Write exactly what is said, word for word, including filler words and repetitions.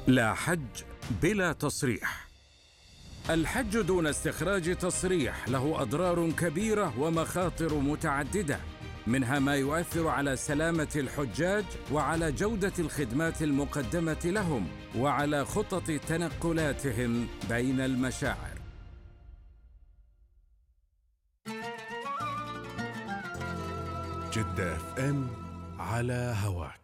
لا حج بلا تصريح. الحج دون استخراج تصريح له أضرار كبيرة ومخاطر متعددة، منها ما يؤثر على سلامة الحجاج وعلى جودة الخدمات المقدمة لهم وعلى خطط تنقلاتهم بين المشاعر. جدة اف ام على هواك.